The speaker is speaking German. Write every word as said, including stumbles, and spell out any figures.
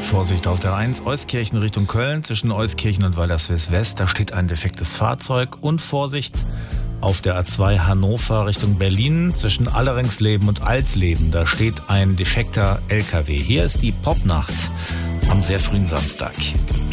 Vorsicht auf der eins, Euskirchen Richtung Köln, zwischen Euskirchen und Walderswil West, da steht ein defektes Fahrzeug. Und Vorsicht auf der A zwei Hannover Richtung Berlin, zwischen Alleringsleben und Alsleben, da steht ein defekter L K W. Hier ist die Popnacht am sehr frühen Samstag.